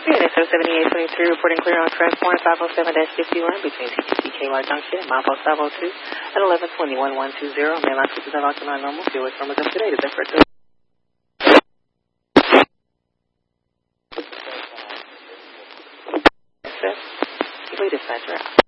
SO 7823 reporting clear on transport 507-51 between TTCKY Junction and Milepost 502 at 1121-120. Mainline switches are locked to non-normal. Fuel numbers up to date. Is that correct? Complete dispatcher.